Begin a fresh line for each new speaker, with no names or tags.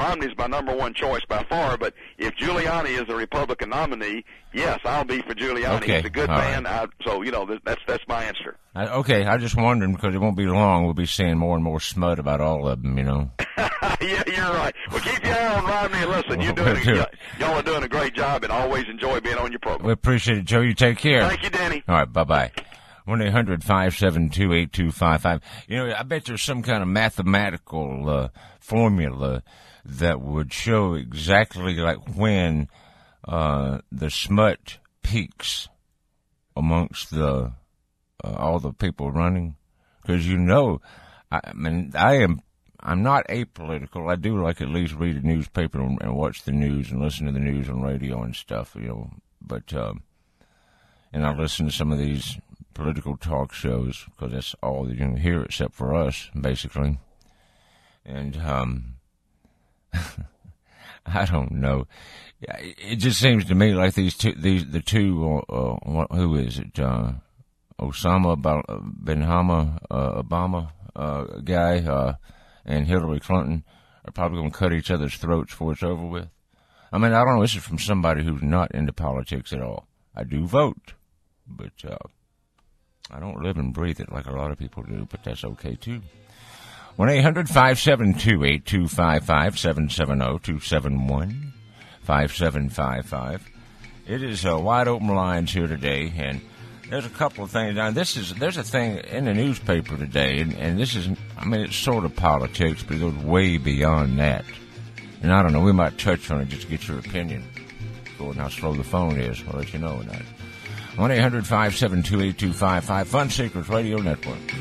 Romney's my number one choice by far, but if Giuliani is a Republican nominee, yes, I'll be for Giuliani.
Okay.
He's a good
All
man.
right.
So, that's my answer.
Okay, I just wondering because it won't be long. We'll be seeing more and more smut about all of them,
Yeah, you're right. Well, keep your eye on Romney and listen. Y'all are doing a great job, and I always enjoy being on your program.
We appreciate it, Joe. You take care.
Thank you, Danny.
All right, bye-bye. 1-800-572-8255. I bet there's some kind of mathematical formula that would show exactly like when the smut peaks amongst the all the people running. Because I'm not apolitical. I do like at least read a newspaper and watch the news and listen to the news on radio and stuff, But and I listen to some of these political talk shows because that's all that you can hear except for us, basically. And I don't know. It just seems to me like the two. Who is it? Osama bin Obama guy and Hillary Clinton are probably going to cut each other's throats before it's over with. I mean, I don't know. This is from somebody who's not into politics at all. I do vote, but I don't live and breathe it like a lot of people do, but that's okay, too. 1-800-572-8255, 770-271-5755. It is wide open lines here today, and there's a couple of things. Now, there's a thing in the newspaper today, and this is, it's sort of politics, but it goes way beyond that. And I don't know, we might touch on it just to get your opinion. Go and how slow the phone is. I'll let you know that. 1-800-572-8255, Fun Secrets Radio Network.